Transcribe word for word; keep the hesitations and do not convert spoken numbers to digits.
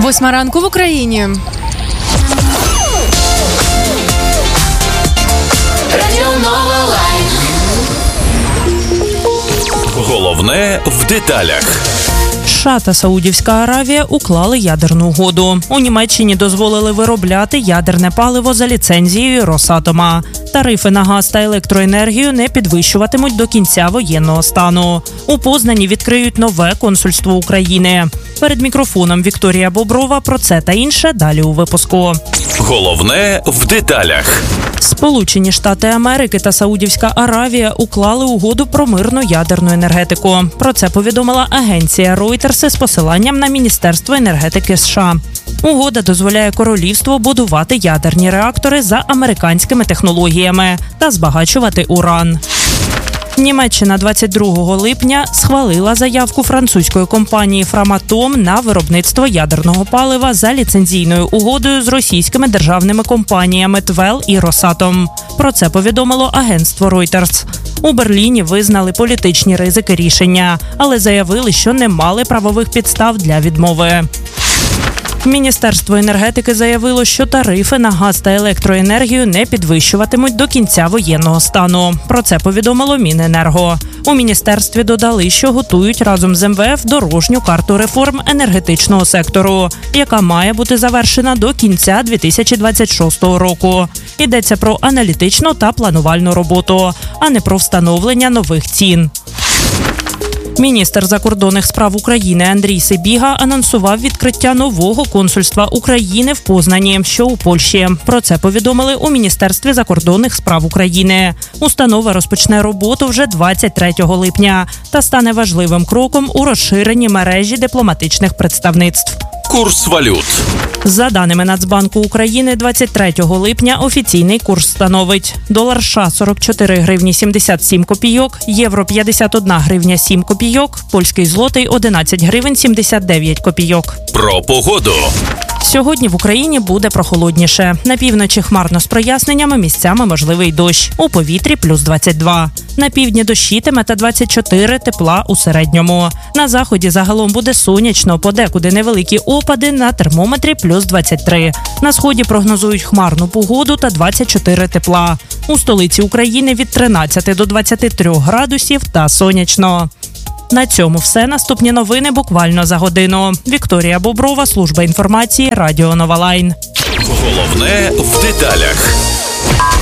Восьма ранку в Україні. Головне в деталях. США та Саудівська Аравія уклали ядерну угоду. У Німеччині дозволили виробляти ядерне паливо за ліцензією Росатома. Тарифи на газ та електроенергію не підвищуватимуть до кінця воєнного стану. У Познані відкриють нове консульство України. Перед мікрофоном Вікторія Боброва про це та інше далі у випуску. Головне в деталях. Сполучені Штати Америки та Саудівська Аравія уклали угоду про мирну ядерну енергетику. Про це повідомила агенція Reuters з посиланням на Міністерство енергетики США. Угода дозволяє королівству будувати ядерні реактори за американськими технологіями та збагачувати уран. Німеччина двадцять другого липня схвалила заявку французької компанії Framatome на виробництво ядерного палива за ліцензійною угодою з російськими державними компаніями ТВЕЛ і Росатом. Про це повідомило агентство Reuters. У Берліні визнали політичні ризики рішення, але заявили, що не мали правових підстав для відмови. Міністерство енергетики заявило, що тарифи на газ та електроенергію не підвищуватимуть до кінця воєнного стану. Про це повідомило Міненерго. У міністерстві додали, що готують разом з ем ве еф дорожню карту реформ енергетичного сектору, яка має бути завершена до кінця дві тисячі двадцять шостого року. Йдеться про аналітичну та планувальну роботу, а не про встановлення нових цін. Міністр закордонних справ України Андрій Сибіга анонсував відкриття нового консульства України в Познані, що у Польщі. Про це повідомили у Міністерстві закордонних справ України. Установа розпочне роботу вже двадцять третього липня та стане важливим кроком у розширенні мережі дипломатичних представництв. Курс валют. За даними Нацбанку України, двадцять третього липня офіційний курс становить: долар США – сорок чотири гривні сімдесят сім копійок, євро – п'ятдесят одна гривня сім копійок, польський злотий – одинадцять гривень сімдесят дев'ять копійок. Про погоду. Сьогодні в Україні буде прохолодніше. На півночі хмарно з проясненнями, місцями можливий дощ. У повітрі – плюс двадцять два. На півдні дощитиме та двадцять чотири, тепла у середньому. На заході загалом буде сонячно, подекуди невеликі опади, на термометрі – плюс двадцять три. На сході прогнозують хмарну погоду та двадцять чотири тепла. У столиці України від тринадцяти до двадцяти трьох градусів та сонячно. На цьому все. Наступні новини буквально за годину. Вікторія Боброва, служба інформації, Радіо Нова Лайн. Головне в деталях.